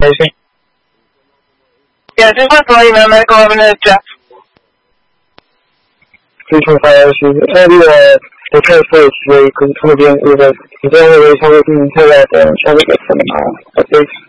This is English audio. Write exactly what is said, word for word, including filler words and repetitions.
Yeah, this was my medical evidence, Jeff. three twenty-five是二六的特色是可以突变日的，你这样会稍微进行特别的稍微的什么啊？对。